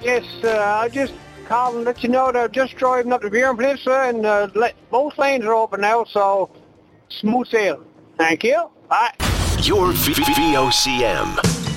Yes, I just called and let you know they're just driving up the beer place, and both lanes are open now, so smooth sailing. Thank you. Bye. Your VOCM.